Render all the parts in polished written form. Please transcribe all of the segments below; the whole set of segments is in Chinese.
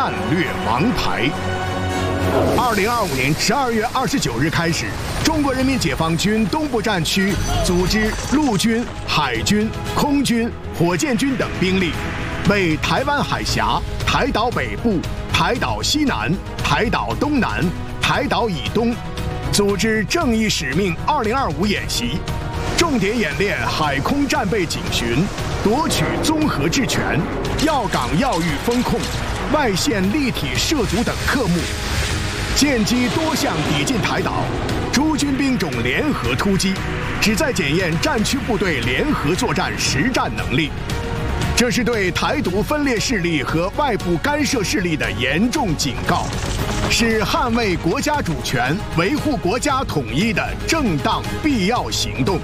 战略王牌。2025年12月29日开始，中国人民解放军东部战区组织陆军、海军、空军、火箭军等兵力，为台湾海峡、台岛北部、台岛西南、台岛东南、台岛以东，组织正义使命2025演习，重点演练海空战备警巡、夺取综合制权、要港要域封控、外线立体涉足等科目，建基多项抵近台岛，诸军兵种联合突击，旨在检验战区部队联合作战实战能力。这是对台独分裂势力和外部干涉势力的严重警告，是捍卫国家主权、维护国家统一的正当必要行动。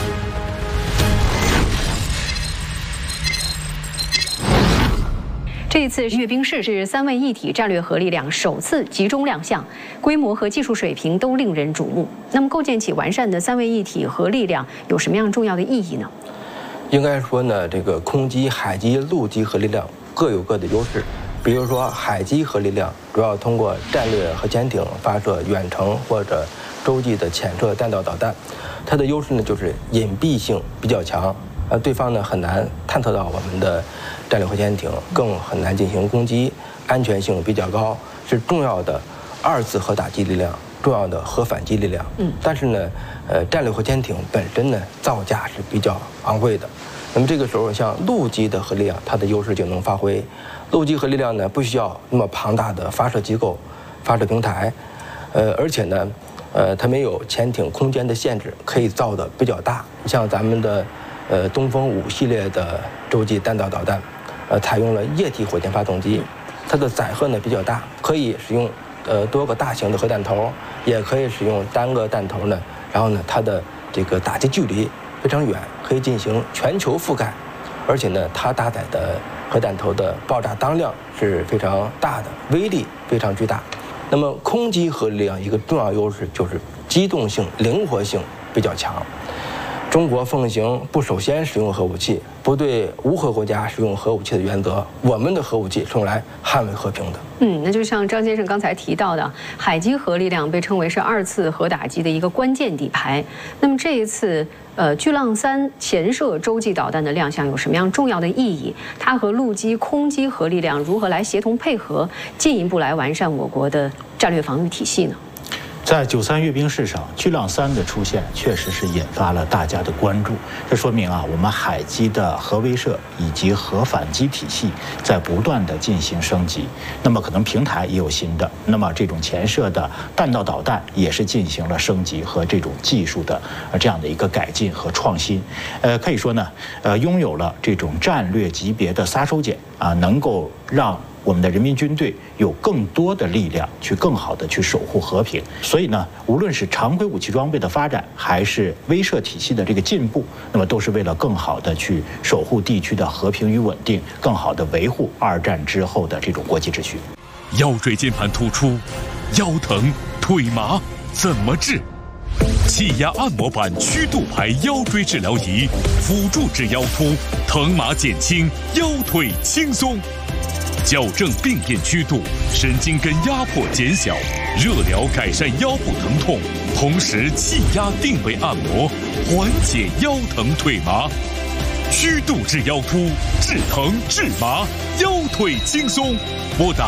这一次阅兵式是三位一体战略核力量首次集中亮相，规模和技术水平都令人瞩目。那么，构建起完善的三位一体核力量有什么样重要的意义呢？ 应该说呢，这个空基、海基、陆基核力量各有各的优势。比如说，海基核力量主要通过战略核潜艇发射远程或者洲际的潜射弹道导弹，它的优势呢就是隐蔽性比较强，对方呢很难探测到我们的战略核潜艇，更很难进行攻击，安全性比较高，是重要的二次核打击力量，重要的核反击力量。但是呢，战略核潜艇本身呢造价是比较昂贵的。那么这个时候，像陆基的核力量，它的优势就能发挥。陆基核力量呢，不需要那么庞大的发射机构、发射平台，而且呢，它没有潜艇空间的限制，可以造的比较大。像咱们的东风5系列的洲际弹道导弹，采用了液体火箭发动机，它的载荷呢比较大，可以使用多个大型的核弹头，也可以使用单个弹头呢。然后呢，它的这个打击距离非常远，可以进行全球覆盖，而且呢，它搭载的核弹头的爆炸当量是非常大的，威力非常巨大。那么空基核力量一个重要优势就是机动性、灵活性比较强。中国奉行不首先使用核武器，不对无核国家使用核武器的原则。我们的核武器是用来捍卫和平的。 那就像张先生刚才提到的，海基核力量被称为是二次核打击的一个关键底牌。那么这一次，巨浪3潜射洲际导弹的亮相有什么样重要的意义？它和陆基、空基核力量如何来协同配合，进一步来完善我国的战略防御体系呢？ 在93阅兵式上，巨浪3的出现确实是引发了大家的关注。这说明我们海基的核威慑以及核反击体系在不断的进行升级。那么可能平台也有新的，那么这种潜射的弹道导弹也是进行了升级和这种技术的这样的一个改进和创新。可以说呢，拥有了这种战略级别的杀手锏能够让我们的人民军队有更多的力量去更好的去守护和平。所以呢，无论是常规武器装备的发展，还是威慑体系的这个进步，那么都是为了更好的去守护地区的和平与稳定，更好的维护2战之后的这种国际秩序。 腰椎间盘突出、腰疼、腿麻怎么治？气压按摩板曲度牌腰椎治疗仪，辅助治腰突，疼麻减轻，腰腿轻松。矫正病变曲度，神经根压迫减小，热疗改善腰部疼痛，同时气压定位按摩，缓解腰疼腿麻。曲度治腰突，治疼治麻，腰腿轻松。拨打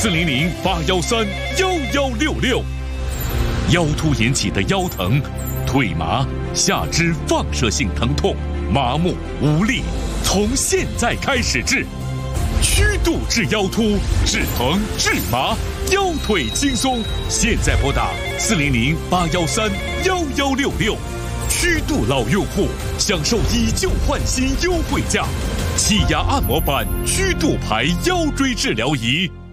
400-813-1166。腰突引起的腰疼、腿麻、下肢放射性疼痛、麻木无力，从现在开始治。曲度治腰突，治疼治麻，腰腿轻松。现在拨打400-813-1166。曲度老用户享受以旧换新优惠价，气压按摩板曲度牌腰椎治疗仪。